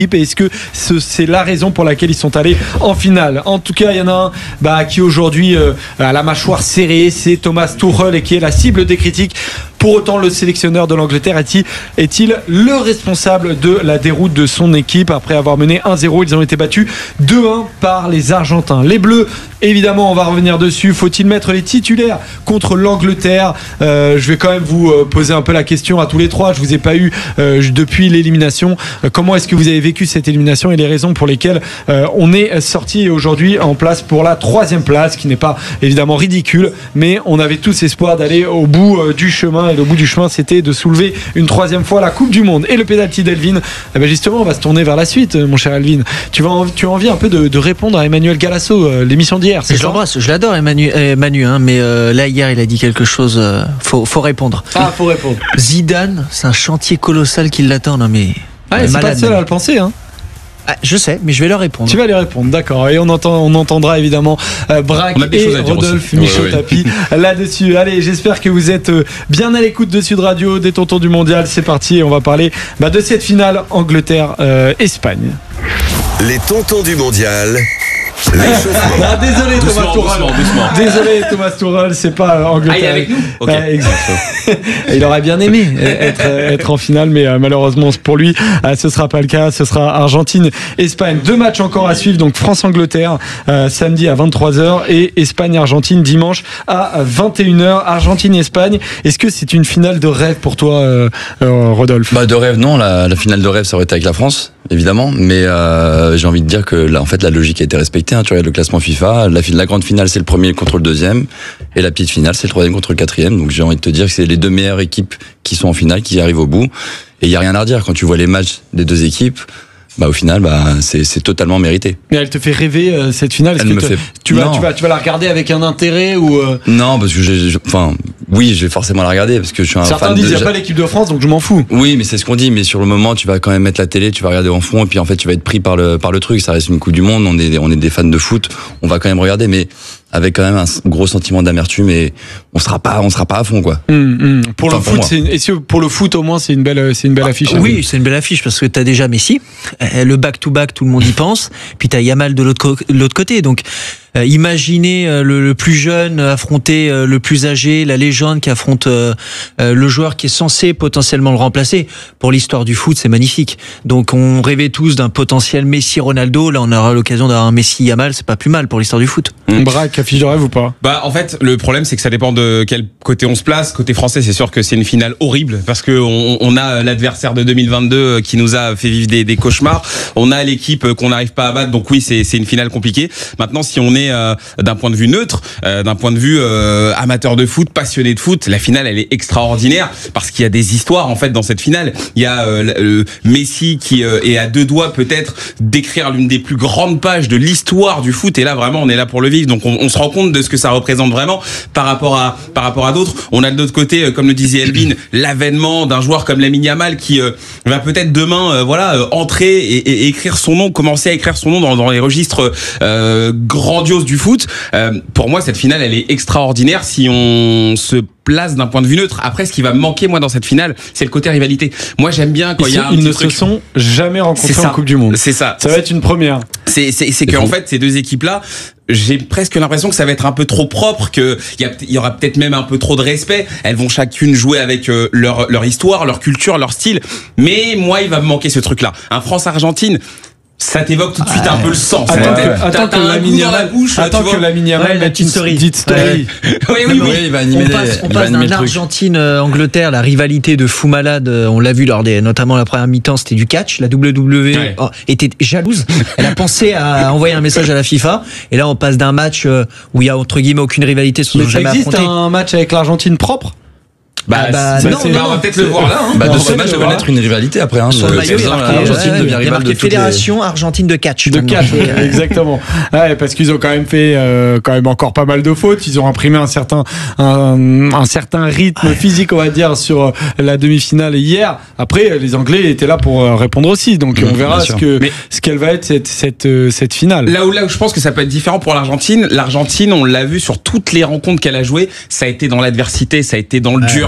et est-ce que c'est la raison pour laquelle ils sont allés en finale? En tout cas, il y en a un qui aujourd'hui a la mâchoire serrée, c'est Thomas Tuchel, et qui est la cible des critiques. Pour autant, le sélectionneur de l'Angleterre est-il le responsable de la déroute de son équipe? Après avoir mené 1-0, ils ont été battus 2-1 par les Argentins. Les Bleus, évidemment, on va revenir dessus. Faut-il mettre les titulaires contre l'Angleterre? Je vais quand même vous poser un peu la question à tous les trois. Je vous ai pas eu depuis l'élimination. Comment est-ce que vous avez vécu cette élimination et les raisons pour lesquelles on est sorti aujourd'hui en place pour la 3e place, qui n'est pas évidemment ridicule, mais on avait tous espoir d'aller au bout du chemin. Et le bout du chemin, c'était de soulever une 3e fois la Coupe du Monde. Et le pénalty d'Elvin, justement, on va se tourner vers la suite, mon cher Elvin. Tu as envie un peu de répondre à Emmanuel Galasso, l'émission d'hier. Je l'embrasse, je l'adore, Manu, mais là, hier, il a dit quelque chose. Faut répondre. Ah, faut répondre. Zidane, c'est un chantier colossal qui l'attend. Non, mais. C'est pas le seul à le penser, hein. Je sais, mais je vais leur répondre. Tu vas les répondre, d'accord. Et on entendra évidemment Braque et Rodolphe Michaud-Tapi là-dessus. Allez, j'espère que vous êtes bien à l'écoute de Sud Radio, des Tontons du Mondial. C'est parti, et on va parler de cette finale Angleterre-Espagne. Les Tontons du Mondial. Désolé Thomas Tuchel. Désolé Thomas Tuchel, c'est pas Angleterre. Il est avec nous. Okay. Il aurait bien aimé être en finale, mais malheureusement pour lui, ce sera pas le cas. Ce sera Argentine-Espagne. 2 matchs encore à suivre, donc France-Angleterre samedi à 23h et Espagne-Argentine dimanche à 21h. Argentine-Espagne. Est-ce que c'est une finale de rêve pour toi, Rodolphe? De rêve, non. La finale de rêve, ça aurait été avec la France, évidemment, mais j'ai envie de dire que là, en fait, la logique a été respectée. Tu regardes le classement FIFA, la grande finale, c'est le premier contre le deuxième, et la petite finale, c'est le 3e contre le 4e. Donc j'ai envie de te dire que c'est les 2 meilleures équipes qui sont en finale, qui arrivent au bout. Et il y a rien à redire quand tu vois les matchs des 2 équipes. Au final, c'est totalement mérité. Mais elle te fait rêver, cette finale? Tu vas la regarder avec un intérêt ou Non, parce que oui, je vais forcément la regarder parce que je suis un fan. Certains disent il n'y a pas l'équipe de France, donc je m'en fous. Oui, mais c'est ce qu'on dit. Mais sur le moment, tu vas quand même mettre la télé, tu vas regarder en fond, et puis en fait, tu vas être pris par le truc. Ça reste une Coupe du Monde. On est des fans de foot. On va quand même regarder, mais avec quand même un gros sentiment d'amertume, et on sera pas à fond, quoi. Pour le foot, pour le foot au moins, c'est une belle affiche. Oui, c'est une belle affiche parce que t'as déjà Messi, le back-to-back, tout le monde y pense, puis t'as Yamal de l'autre côté. Donc imaginez le plus jeune affronter le plus âgé, la légende qui affronte le joueur qui est censé potentiellement le remplacer. Pour l'histoire du foot, c'est magnifique. Donc on rêvait tous d'un potentiel Messi-Ronaldo. Là, on aura l'occasion d'avoir un Messi-Yamal. C'est pas plus mal pour l'histoire du foot. Braque, affiche de rêve ou pas? En fait, le problème, c'est que ça dépend de quel côté on se place. Côté français, c'est sûr que c'est une finale horrible parce que on a l'adversaire de 2022 qui nous a fait vivre des cauchemars. On a l'équipe qu'on n'arrive pas à battre. Donc oui, c'est une finale compliquée. Maintenant, si on est d'un point de vue neutre, d'un point de vue amateur de foot, passionné de foot, la finale, elle est extraordinaire parce qu'il y a des histoires en fait dans cette finale. Il y a Messi qui est à 2 doigts peut-être d'écrire l'une des plus grandes pages de l'histoire du foot, et là vraiment on est là pour le vivre. Donc on se rend compte de ce que ça représente vraiment par rapport à d'autres. On a de l'autre côté, comme le disait Elvin, l'avènement d'un joueur comme Lamine Yamal qui va peut-être demain entrer et écrire son nom, commencer à écrire son nom dans les registres grandioses du foot. Pour moi, cette finale, elle est extraordinaire si on se place d'un point de vue neutre. Après, ce qui va me manquer, moi, dans cette finale, c'est le côté rivalité. Moi, j'aime bien quand il y a un ils ne se sont jamais rencontrés en Coupe du Monde. C'est ça. Ça va être une première. C'est qu'en fait, ces 2 équipes-là, j'ai presque l'impression que ça va être un peu trop propre, qu'il y aura peut-être même un peu trop de respect. Elles vont chacune jouer avec leur histoire, leur culture, leur style. Mais moi, il va me manquer ce truc-là. Un France-Argentine, ça t'évoque tout de suite un peu le sang. Attends que Lamine Yamal mette une petite story. Oui. Il va animer on passe d'un Argentine-Angleterre, la rivalité de fou malade. On l'a vu notamment la première mi-temps, c'était du catch. La WWE était jalouse. Elle a pensé à envoyer un message à la FIFA. Et là, on passe d'un match où il y a entre guillemets aucune rivalité. Ça existe un match avec l'Argentine propre? On va peut-être le voir là. De ce match, ça va naître une rivalité après. Sur le maillot, il y a marqué Fédération Argentine de catch. Exactement. Parce qu'ils ont quand même fait encore pas mal de fautes. Ils ont imprimé un certain rythme physique, on va dire, sur la demi-finale hier. Après, les Anglais étaient là pour répondre aussi. Donc on verra ce qu'elle va être cette finale. Là où je pense que ça peut être différent pour l'Argentine. L'Argentine, on l'a vu sur toutes les rencontres qu'elle a jouées, ça a été dans l'adversité, ça a été dans le dur.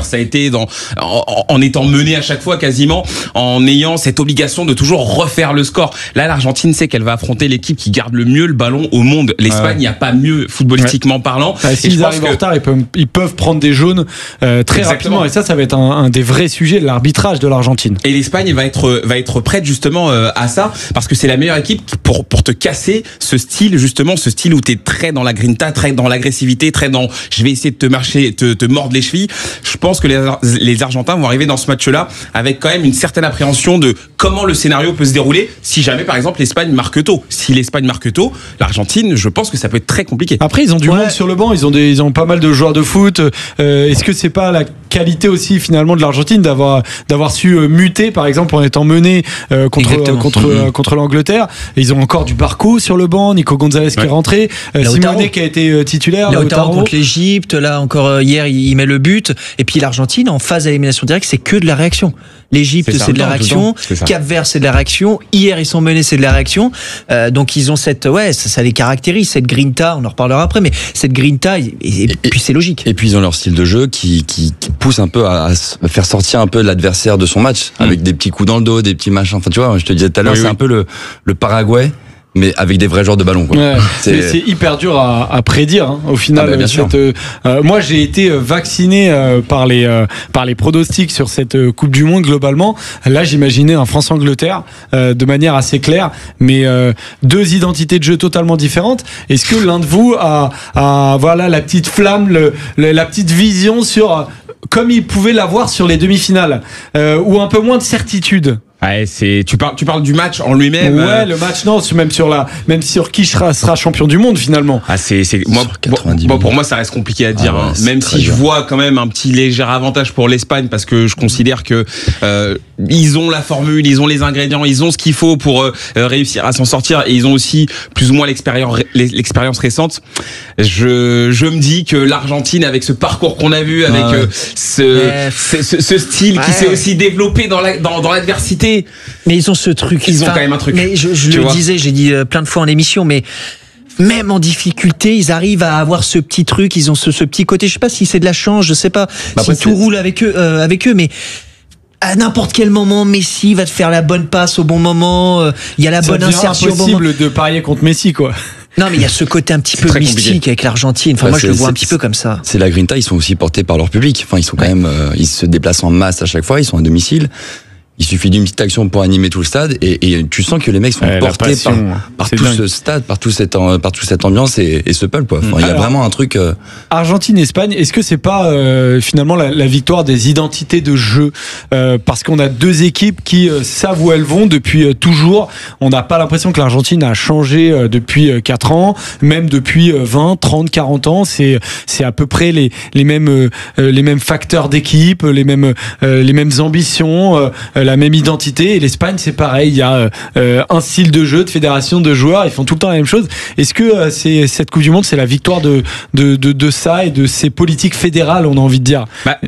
meilleurs, ça a été en étant mené à chaque fois quasiment, en ayant cette obligation de toujours refaire le score. Là, l'Argentine sait qu'elle va affronter l'équipe qui garde le mieux le ballon au monde. L'Espagne, il n'y a pas mieux footballistiquement parlant. S'ils arrivent en retard, ils peuvent prendre des jaunes très rapidement. Et ça va être un des vrais sujets de l'arbitrage de l'Argentine. Et l'Espagne va être prête justement à ça, parce que c'est la meilleure équipe pour te casser ce style où t'es très dans la grinta, très dans l'agressivité, très dans je vais essayer de te mordre les chevilles. Je pense que les Argentins vont arriver dans ce match-là avec quand même une certaine appréhension de comment le scénario peut se dérouler si jamais par exemple l'Espagne marque tôt. Si l'Espagne marque tôt, l'Argentine, je pense que ça peut être très compliqué. Après, ils ont du monde sur le banc, ils ont pas mal de joueurs de foot. Est-ce que c'est pas la qualité aussi finalement de l'Argentine d'avoir su muter par exemple en étant mené contre l'Angleterre? Ils ont encore du Barco sur le banc, Nico Gonzalez qui est rentré, Simone qui a été titulaire, Lautaro contre l'Égypte, là encore hier il met le but, et puis l'Argentine en phase d'élimination directe, c'est que de la réaction. L'Égypte c'est de la réaction, Cap-Vert c'est de la réaction, hier ils sont menés, c'est de la réaction, donc ils ont cette ça les caractérise, cette grinta, on en reparlera après, mais cette grinta et puis c'est logique. Et puis ils ont leur style de jeu qui pousse un peu à faire sortir un peu l'adversaire de son match avec des petits coups dans le dos, des petits machins. Enfin tu vois, je te disais tout à l'heure, c'est un peu le Paraguay, mais avec des vrais joueurs de ballon, quoi. C'est hyper dur à prédire au final. Bien sûr. Moi j'ai été vacciné par les pronostics sur cette Coupe du Monde globalement. Là j'imaginais un France-Angleterre de manière assez claire, mais deux identités de jeu totalement différentes. Est-ce que l'un de vous a voilà la petite flamme, la petite vision sur comme il pouvait l'avoir sur les demi-finales ou un peu moins de certitude? Ouais, tu parles du match en lui-même. Ouais, le match non, même sur qui sera champion du monde finalement. Pour moi ça reste compliqué à dire. Même si je vois quand même un petit léger avantage pour l'Espagne, parce que je considère que ils ont la formule, ils ont les ingrédients, ils ont ce qu'il faut pour réussir à s'en sortir, et ils ont aussi plus ou moins l'expérience récente. Je me dis que l'Argentine, avec ce parcours qu'on a vu, avec ce style qui s'est aussi développé dans l'adversité. Mais ils ont ce truc. Ils ont quand même un truc. Mais je le disais, j'ai dit plein de fois en émission, mais même en difficulté, ils arrivent à avoir ce petit truc. Ils ont ce petit côté. Je sais pas si c'est de la chance, je sais pas si tout roule avec eux, mais à n'importe quel moment, Messi va te faire la bonne passe au bon moment. Il y a la bonne insertion. C'est impossible de parier contre Messi, quoi. Non, mais il y a ce côté un petit peu mystique avec l'Argentine. Enfin, moi, je le vois un petit peu comme ça. C'est la grinta. Ils sont aussi portés par leur public. Enfin, ils sont quand même, ils se déplacent en masse à chaque fois. Ils sont à domicile. Il suffit d'une petite action pour animer tout le stade, et tu sens que les mecs sont portés par tout ce stade, par toute cette ambiance et ce peuple, quoi. Enfin, il y a vraiment un truc. Argentine-Espagne, est-ce que c'est pas finalement la victoire des identités de jeu, parce qu'on a deux équipes qui savent où elles vont depuis toujours. On n'a pas l'impression que l'Argentine a changé depuis 4 ans, même depuis 20, 30, 40 ans. C'est à peu près les mêmes facteurs d'équipe, les mêmes ambitions. La même identité, et l'Espagne c'est pareil, il y a un style de jeu, de fédération, de joueurs, ils font tout le temps la même chose. Est-ce que cette Coupe du Monde, c'est la victoire de ça et de ces politiques fédérales, on a envie de dire?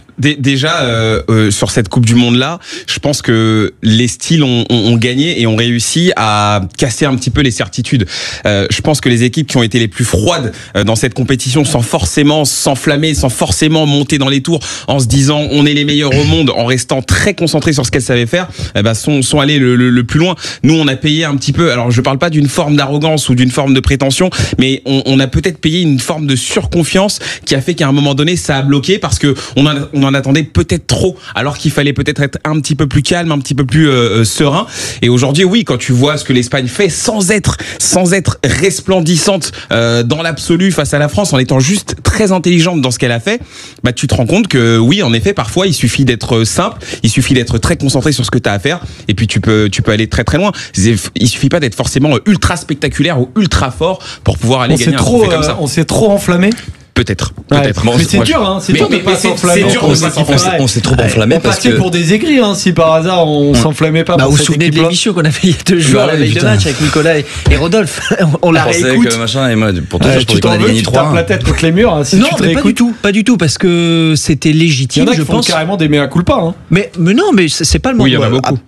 Déjà sur cette Coupe du Monde là, je pense que les styles ont gagné et ont réussi à casser un petit peu les certitudes. Je pense que les équipes qui ont été les plus froides dans cette compétition, sans forcément s'enflammer, sans forcément monter dans les tours en se disant on est les meilleurs au monde, en restant très concentrés sur ce qu'elles savaient faire, sont allés le plus loin. Nous, on a payé un petit peu, alors je parle pas d'une forme d'arrogance ou d'une forme de prétention, mais on a peut-être payé une forme de surconfiance qui a fait qu'à un moment donné, ça a bloqué, parce que on en attendait peut-être trop, alors qu'il fallait peut-être être un petit peu plus calme, un petit peu plus serein. Et aujourd'hui, oui, quand tu vois ce que l'Espagne fait sans être resplendissante dans l'absolu face à la France, en étant juste très intelligente dans ce qu'elle a fait, tu te rends compte que oui, en effet, parfois, il suffit d'être simple, il suffit d'être très concentré sur ce que tu as à faire, et puis tu peux aller très très loin. Il suffit pas d'être forcément ultra spectaculaire ou ultra fort pour pouvoir aller gagner un trophée comme ça. On s'est trop enflammé. Peut-être. Bon, mais c'est dur, c'est dur de pas s'enflammer. On s'est trop enflammé parce que. pour des aigris, si par hasard on s'enflammait pas. Vous vous souvenez de l'émission qu'on a fait il y a 2 jours, la veille de match avec Nicolas et Rodolphe. On la réécoute. Et moi, pour te dire, je pensais qu'on allait gagner 3-1. Tu tapes la tête contre les murs. Non, mais pas du tout, parce que c'était légitime. Il y en a qui font carrément des mea culpa. Mais non, mais c'est pas le moment. Oui, il y en a beaucoup.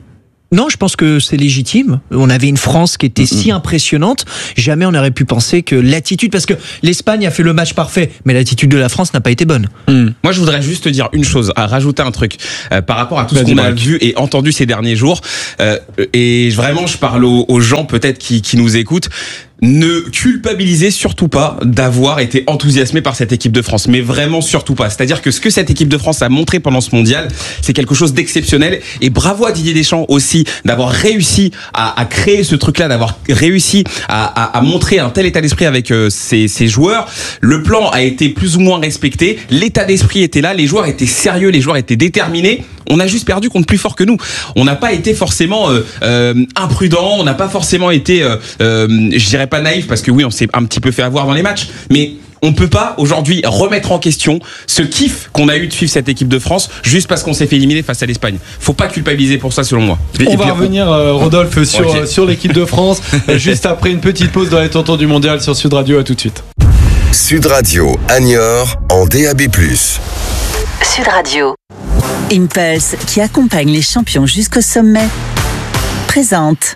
Non, je pense que c'est légitime. On avait une France qui était si impressionnante. Jamais on aurait pu penser que l'attitude, parce que l'Espagne a fait le match parfait, mais l'attitude de la France n'a pas été bonne. Moi, je voudrais juste te dire une chose, à rajouter un truc par rapport à tout ce qu'on a vu et entendu ces derniers jours. Et vraiment, je parle aux gens peut-être qui nous écoutent. Ne culpabilisez surtout pas d'avoir été enthousiasmé par cette équipe de France, mais vraiment surtout pas. C'est-à-dire que ce que cette équipe de France a montré pendant ce mondial, c'est quelque chose d'exceptionnel. Et bravo à Didier Deschamps aussi d'avoir réussi à créer ce truc-là, d'avoir réussi à montrer un tel état d'esprit avec ses joueurs. Le plan a été plus ou moins respecté, l'état d'esprit était là, les joueurs étaient sérieux, les joueurs étaient déterminés. On a juste perdu contre plus fort que nous. On n'a pas été forcément imprudent, on n'a pas forcément été, je dirais pas naïf, parce que oui, on s'est un petit peu fait avoir dans les matchs, mais on peut pas aujourd'hui remettre en question ce kiff qu'on a eu de suivre cette équipe de France juste parce qu'on s'est fait éliminer face à l'Espagne. Faut pas culpabiliser pour ça, selon moi. On va revenir, Rodolphe, sur l'équipe de France juste après une petite pause dans les tontons du mondial sur Sud Radio. À tout de suite. Sud Radio, Niort en DAB+. Sud Radio. Impulse, qui accompagne les champions jusqu'au sommet, présente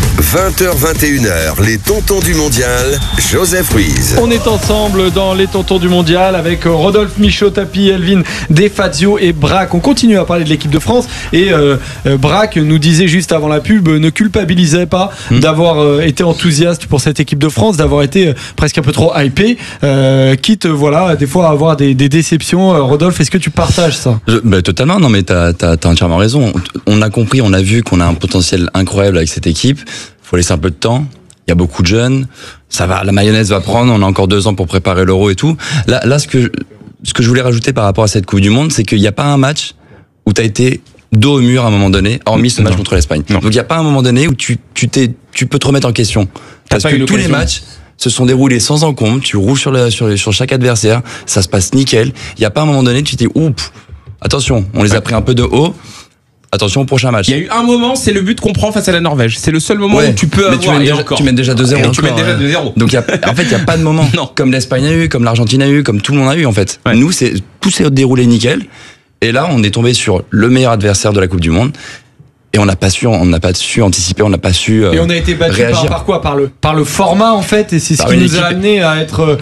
20h-21h, les tontons du mondial, Joseph Ruiz. On est ensemble dans les tontons du mondial avec Rodolphe Michaud-Tapi, Elvin Defazio et Braque. On continue à parler de l'équipe de France et Braque nous disait juste avant la pub, ne culpabilisait pas d'avoir été enthousiaste pour cette équipe de France, d'avoir été presque un peu trop hypé, quitte voilà des fois à avoir des déceptions. Rodolphe, est-ce que tu partages ça? Totalement, non mais t'as entièrement raison. On a compris, on a vu qu'on a un potentiel incroyable avec cette équipe. Faut laisser un peu de temps. Il y a beaucoup de jeunes. Ça va, la mayonnaise va prendre. On a encore 2 ans pour préparer l'Euro et tout. Là, ce que je voulais rajouter par rapport à cette Coupe du Monde, c'est qu'il n'y a pas un match où t'as été dos au mur à un moment donné, hormis ce match contre l'Espagne. Donc il n'y a pas un moment donné où tu peux te remettre en question. Parce que tous les matchs se sont déroulés sans encombre. Tu roules sur chaque adversaire. Ça se passe nickel. Il n'y a pas un moment donné où tu t'es attention, on les a pris un peu de haut. Attention au prochain match. Il y a eu un moment, c'est le but qu'on prend face à la Norvège. C'est le seul moment où tu peux avoir. Tu mènes déjà 2-0. Tu mènes déjà 2-0. Donc en fait, il n'y a pas de moment. Non. Comme l'Espagne a eu, comme l'Argentine a eu, comme tout le monde a eu en fait. Ouais. Nous, tout s'est déroulé nickel. Et là, on est tombé sur le meilleur adversaire de la Coupe du Monde. Et on n'a pas su anticiper, on n'a pas su et on a été battu par quoi, par le format en fait, et c'est ce qui nous a amené à être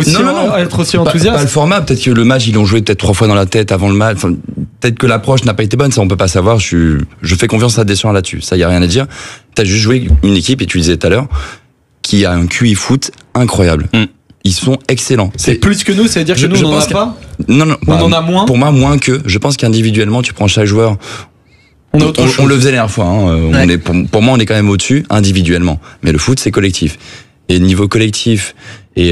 aussi enthousiaste. Pas le format, peut-être que le match ils l'ont joué peut-être 3 fois dans la tête avant le match. Enfin, peut-être que l'approche n'a pas été bonne, ça on peut pas savoir. Je fais confiance à Deschamps là-dessus, ça y a rien à dire. T'as juste joué une équipe, et tu disais tout à l'heure, qui a un QI foot incroyable. Ils sont excellents. C'est plus que nous, ça veut dire que nous on n'en a pas. Non, on en a moins. Pour moi, moins que. Je pense qu'individuellement, tu prends chaque joueur. On le faisait la dernière fois. Ouais. Pour moi, on est quand même au-dessus individuellement. Mais le foot, c'est collectif. Et niveau collectif et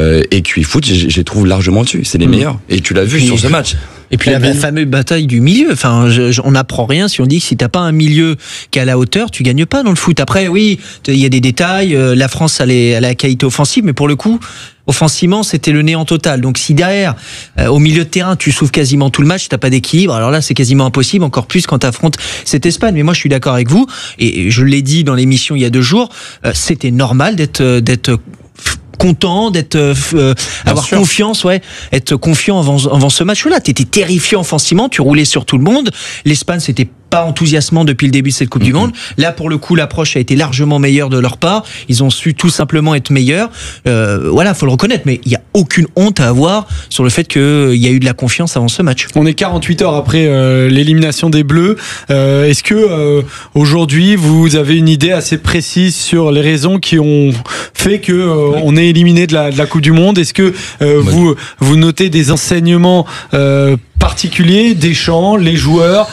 QI foot, je les trouve largement dessus. C'est les meilleurs. Et tu l'as vu sur ce match. Et puis la fameuse bataille du milieu. Enfin, on n'apprend rien si on dit que si t'as pas un milieu qui est à la hauteur, tu gagnes pas dans le foot. Après, oui, il y a des détails. La France a la qualité offensive, mais pour le coup, offensivement, c'était le néant total. Donc si derrière, au milieu de terrain, tu souffres quasiment tout le match, t'as pas d'équilibre, alors là, c'est quasiment impossible, encore plus quand t'affrontes cette Espagne. Mais moi, je suis d'accord avec vous, et je l'ai dit dans l'émission il y a 2 jours, c'était normal d'être content, avoir confiance, être confiant avant ce match-là. T'étais terrifié offensivement, tu roulais sur tout le monde. L'Espagne, c'était pas enthousiasmant depuis le début de cette Coupe du Monde. Là, pour le coup, l'approche a été largement meilleure de leur part. Ils ont su tout simplement être meilleurs. Faut le reconnaître, mais il y a aucune honte à avoir sur le fait qu'il y a eu de la confiance avant ce match. On est 48 heures après l'élimination des Bleus. Est-ce que aujourd'hui, vous avez une idée assez précise sur les raisons qui ont fait que on est éliminé de la Coupe du Monde? Est-ce que vous notez des enseignements particuliers, Deschamps, les joueurs,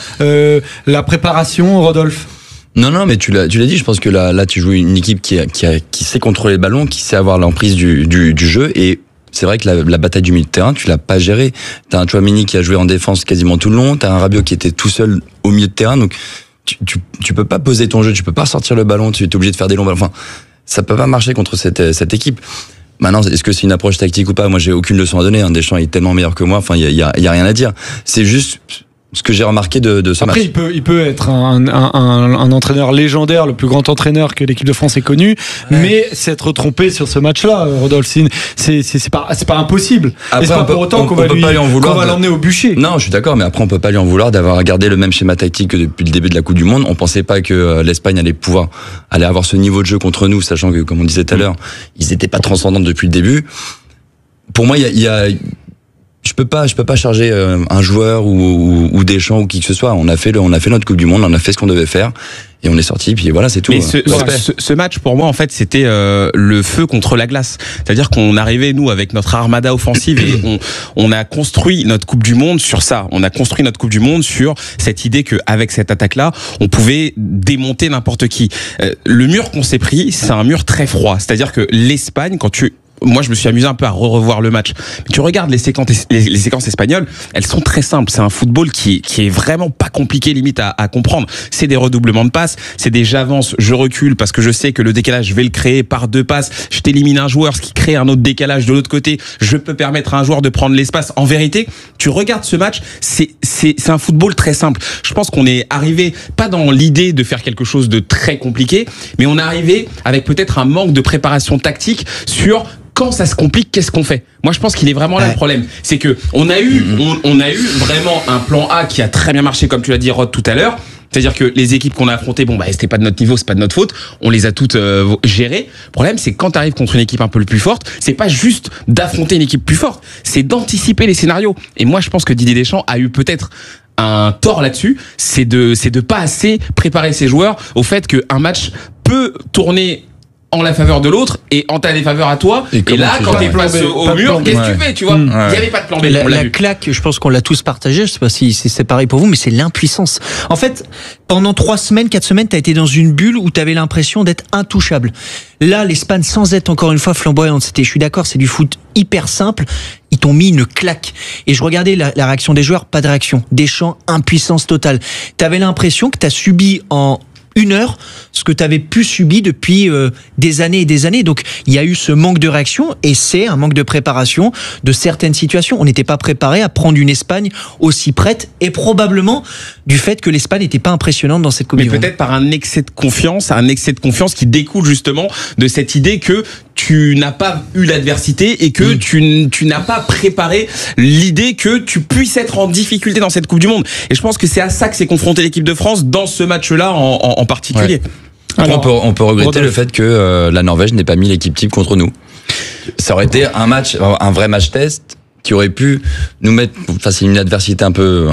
la préparation, Rodolphe? Non, mais tu l'as dit. Je pense que là, tu joues une équipe qui sait contrôler le ballon, qui sait avoir l'emprise du jeu. Et c'est vrai que la bataille du milieu de terrain, tu l'as pas gérée. T'as un Tchouaméni qui a joué en défense quasiment tout le long. T'as un Rabiot qui était tout seul au milieu de terrain. Donc, tu peux pas poser ton jeu. Tu peux pas sortir le ballon. Tu es obligé de faire des longs ballons. Enfin, ça peut pas marcher contre cette équipe. Maintenant, est-ce que c'est une approche tactique ou pas? Moi, j'ai aucune leçon à donner. Deschamps est tellement meilleur que moi. Enfin, il y a rien à dire. C'est juste ce que j'ai remarqué de ce Après, match. il peut être un entraîneur légendaire, le plus grand entraîneur que l'équipe de France ait connu, mais s'être trompé sur ce match-là, Rodolphe, c'est pas impossible. Après, et c'est pas pour autant qu'on va l'emmener au bûcher. Non, je suis d'accord, mais après on peut pas lui en vouloir d'avoir gardé le même schéma tactique que depuis le début de la Coupe du Monde. On pensait pas que l'Espagne allait avoir ce niveau de jeu contre nous, sachant que, comme on disait tout à l'heure, ils étaient pas transcendants depuis le début. Pour moi, je peux pas charger un joueur ou Deschamps ou qui que ce soit. On a fait notre Coupe du Monde, on a fait ce qu'on devait faire et on est sorti. Puis voilà, c'est tout. Mais ce match pour moi en fait c'était le feu contre la glace. C'est-à-dire qu'on arrivait nous avec notre armada offensive et on a construit notre Coupe du Monde sur ça. On a construit notre Coupe du Monde sur cette idée que avec cette attaque-là, on pouvait démonter n'importe qui. Le mur qu'on s'est pris, c'est un mur très froid. C'est-à-dire que l'Espagne, moi, je me suis amusé un peu à revoir le match. Mais tu regardes les séquences espagnoles, elles sont très simples. C'est un football qui est vraiment pas compliqué limite à comprendre. C'est des redoublements de passes, c'est des j'avance, je recule parce que je sais que le décalage, je vais le créer par 2 passes. Je t'élimine un joueur, ce qui crée un autre décalage de l'autre côté. Je peux permettre à un joueur de prendre l'espace. En vérité, tu regardes ce match, c'est un football très simple. Je pense qu'on est arrivé pas dans l'idée de faire quelque chose de très compliqué, mais on est arrivé avec peut-être un manque de préparation tactique sur quand ça se complique, qu'est-ce qu'on fait? Moi, je pense qu'il est vraiment là le problème. C'est que on a eu vraiment un plan A qui a très bien marché, comme tu l'as dit, Rod, tout à l'heure. C'est-à-dire que les équipes qu'on a affrontées, c'était pas de notre niveau, c'est pas de notre faute. On les a toutes gérées. Le problème, c'est que quand tu arrives contre une équipe un peu le plus forte, c'est pas juste d'affronter une équipe plus forte, c'est d'anticiper les scénarios. Et moi, je pense que Didier Deschamps a eu peut-être un tort là-dessus, c'est de pas assez préparer ses joueurs au fait qu'un match peut tourner en la faveur de l'autre et en ta défaveur à toi. Et là, quand t'es placé au mur, qu'est-ce que tu fais, tu vois? Il n'y avait pas de plan B. La claque, je pense qu'on l'a tous partagé. Je sais pas si c'est pareil pour vous, mais c'est l'impuissance. En fait, pendant 4 semaines, t'as été dans une bulle où t'avais l'impression d'être intouchable. Là, l'Espagne, sans être encore une fois flamboyante, je suis d'accord, c'est du foot hyper simple. Ils t'ont mis une claque. Et je regardais la réaction des joueurs, pas de réaction. Deschamps, impuissance totale. T'avais l'impression que t'as subi en 1 heure ce que tu avais pu subir depuis des années et des années. Donc il y a eu ce manque de réaction et c'est un manque de préparation de certaines situations. On n'était pas préparé à prendre une Espagne aussi prête et probablement du fait que l'Espagne n'était pas impressionnante dans cette Coupe du Monde. Mais peut-être par un excès de confiance qui découle justement de cette idée que tu n'as pas eu l'adversité et que tu n'as pas préparé l'idée que tu puisses être en difficulté dans cette Coupe du Monde. Et je pense que c'est à ça que s'est confrontée l'équipe de France dans ce match-là en particulier. Ouais. Alors, on peut regretter le fait que la Norvège n'ait pas mis l'équipe type contre nous. Ça aurait été un vrai match test qui aurait pu nous mettre face à une adversité un peu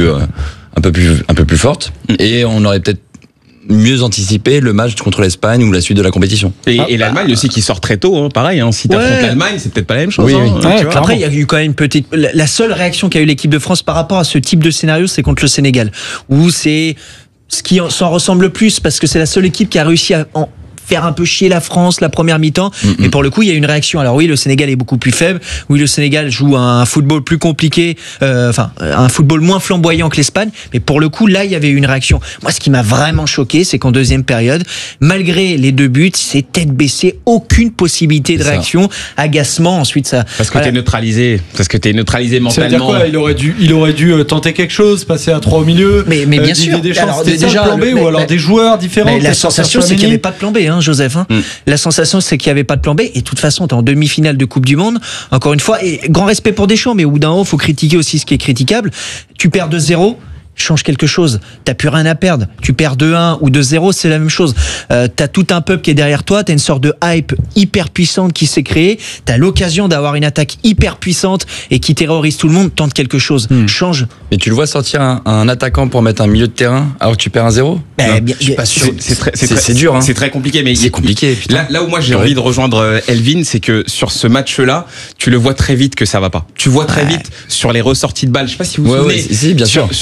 plus forte et on aurait peut-être mieux anticiper le match contre l'Espagne ou la suite de la compétition. Et l'Allemagne aussi qui sort très tôt, pareil. Si t'affrontes l'Allemagne, c'est peut-être pas la même chose. Après, il y a eu quand même la seule réaction qu'a eu l'équipe de France par rapport à ce type de scénario, c'est contre le Sénégal, où c'est ce qui s'en ressemble le plus, parce que c'est la seule équipe qui a réussi à faire un peu chier la France la première mi-temps. Et pour le coup, il y a une réaction. Alors oui, le Sénégal est beaucoup plus faible. Oui, le Sénégal joue un football plus compliqué, un football moins flamboyant que l'Espagne. Mais pour le coup, là, il y avait une réaction. Moi, ce qui m'a vraiment choqué, c'est qu'en deuxième période, malgré les 2 buts, c'est tête baissée, aucune possibilité de réaction, agacement. Ensuite, ça. Parce que t'es neutralisé. Parce que t'es neutralisé mentalement. Ça veut dire quoi? Il aurait dû tenter quelque chose, passer à 3 au milieu. Mais bien sûr. Alors, déjà, plan B ou alors des joueurs différents. Mais la sensation, c'est qu'il n'y avait pas de plan B, Joseph. La sensation, c'est qu'il n'y avait pas de plan B. Et de toute façon, t'es en demi-finale de Coupe du Monde. Encore une fois, et grand respect pour Deschamps, mais au bout d'un moment, faut critiquer aussi ce qui est critiquable. Tu perds 2-0. Change quelque chose. T'as plus rien à perdre. Tu perds 2-1 ou 2-0, c'est la même chose. T'as tout un peuple qui est derrière toi. T'as une sorte de hype hyper puissante qui s'est créée. T'as l'occasion d'avoir une attaque hyper puissante et qui terrorise tout le monde. Tente quelque chose. Change. Mais tu le vois sortir un attaquant pour mettre un milieu de terrain alors que tu perds 1-0? Je suis pas sûr. C'est dur. C'est très compliqué. Mais c'est compliqué. Là où moi j'ai envie de rejoindre Elvin, c'est que sur ce match-là, tu le vois très vite que ça va pas. Tu vois très vite sur les ressorties de balles. Je sais pas si vous vous souvenez. Si, bien sûr.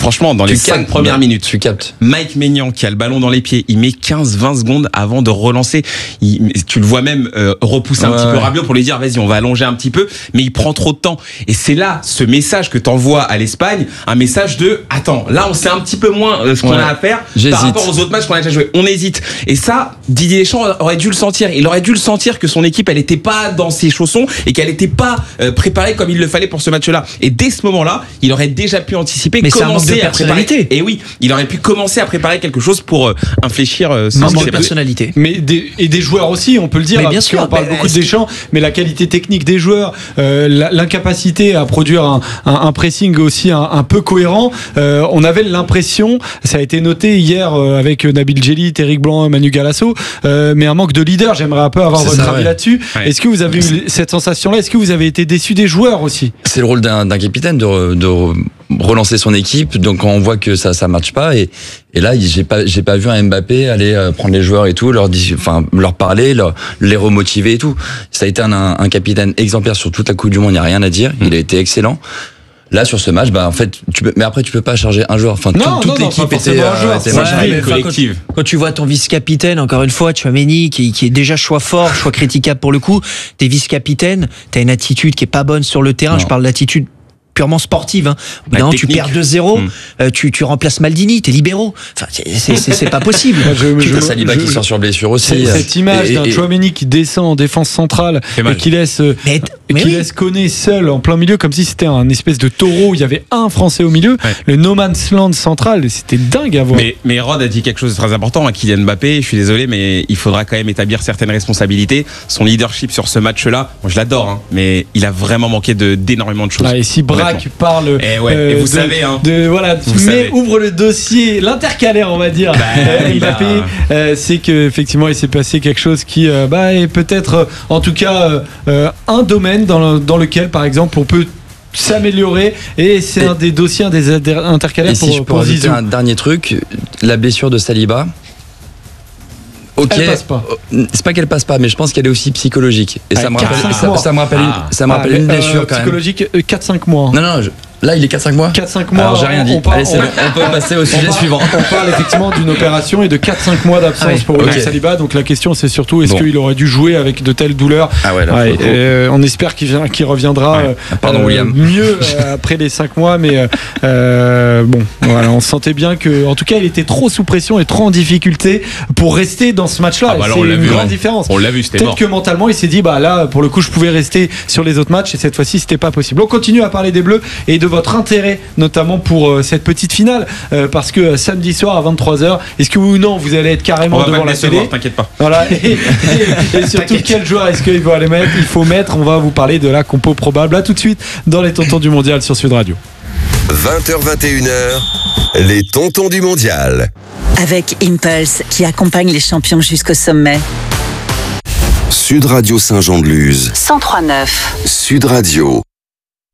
franchement, dans les 5 premières minutes, tu captes. Mike Maignan qui a le ballon dans les pieds, il met 15-20 secondes avant de relancer. Tu le vois même repousser un petit peu Rabiot pour lui dire vas-y, on va allonger un petit peu, mais il prend trop de temps. Et c'est là ce message que t'envoies à l'Espagne, un message de attends, là on sait un petit peu moins ce qu'on a à faire par rapport aux autres matchs qu'on a déjà joué. On hésite. Et ça, Didier Deschamps aurait dû le sentir. Il aurait dû le sentir que son équipe, elle était pas dans ses chaussons et qu'elle était pas préparée comme il le fallait pour ce match-là. Et dès ce moment-là, il aurait déjà pu anticiper, mais commencer à préparer. Et oui, il aurait pu commencer à préparer quelque chose pour infléchir manque de personnalité. Mais des joueurs aussi, on peut le dire. Mais bien sûr, on parle beaucoup de Deschamps, mais la qualité technique des joueurs, l'incapacité à produire un pressing aussi un peu cohérent. On avait l'impression, ça a été noté hier avec Nabil Djellit, Eric Blanc, Manu Galasso, mais un manque de leader. J'aimerais un peu avoir votre avis là-dessus. Ouais. Est-ce que vous avez eu cette sensation-là? Est-ce que vous avez été déçu des joueurs aussi? C'est le rôle d'un capitaine de relancer son équipe. Donc quand on voit que ça marche pas, et là j'ai pas vu un Mbappé aller prendre les joueurs et tout, leur parler, les remotiver et tout. Ça a été un capitaine exemplaire sur toute la Coupe du Monde. Il y a rien à dire. Il a été excellent. Là sur ce match, en fait, mais après tu peux pas charger un joueur. Enfin, toute l'équipe était collective. Quand tu vois ton vice-capitaine, encore une fois, Tchouaméni, qui est déjà choix fort, choix critiquable pour le coup, t'es vice-capitaine, t'as une attitude qui est pas bonne sur le terrain. Non. Je parle d'attitude purement sportive. Non, tu perds 2-0, tu remplaces Maldini, t'es libéraux. Enfin, c'est pas possible. T'as Saliba qui sort sur blessure aussi. Cette image d'un Tchouaméni qui descend en défense centrale et qui laisse Koné seul en plein milieu, comme si c'était un espèce de taureau. Il y avait un Français au milieu. Ouais. Le no man's land central, c'était dingue à voir. Mais Rod a dit quelque chose de très important à Kylian Mbappé. Je suis désolé, mais il faudra quand même établir certaines responsabilités. Son leadership sur ce match-là, moi je l'adore, mais il a vraiment manqué d'énormément de choses. Et si Braque parle et vous savez ouvre le dossier, l'intercalaire on va dire, Mbappé, c'est qu'effectivement il s'est passé quelque chose qui est peut-être en tout cas un domaine dans lequel par exemple on peut s'améliorer, et c'est un des dossiers, un des intercalaires pour ajouter un dernier truc, la blessure de Saliba. Ok, elle passe pas. C'est pas qu'elle passe pas, mais je pense qu'elle est aussi psychologique. Et ça me rappelle une blessure quand même. Psychologique, 4-5 mois. Non, là il est 4-5 mois. 4-5 mois. Alors j'ai rien dit. On peut passer au sujet suivant. On parle effectivement d'une opération et de 4-5 mois d'absence pour Saliba. Donc la question c'est surtout est-ce qu'il aurait dû jouer avec de telles douleurs. On espère qu'il reviendra mieux après les 5 mois, mais on sentait bien que en tout cas il était trop sous pression et trop en difficulté pour rester dans ce match-là. C'est une grande différence. On l'a vu, c'était peut-être que mentalement il s'est dit là pour le coup je pouvais rester sur les autres matchs, et cette fois-ci c'était pas possible. On continue à parler des Bleus et de votre intérêt notamment pour cette petite finale, parce que samedi soir à 23h, est-ce que oui ou non vous allez être carrément devant la télé? T'inquiète pas. Voilà. Et surtout quel joueur est-ce qu'il faut mettre? On va vous parler de la compo probable là tout de suite dans les Tontons du Mondial sur Sud Radio. 20h-21h, les Tontons du Mondial. Avec Impulse qui accompagne les champions jusqu'au sommet. Sud Radio Saint-Jean-de-Luz. 103.9. Sud Radio.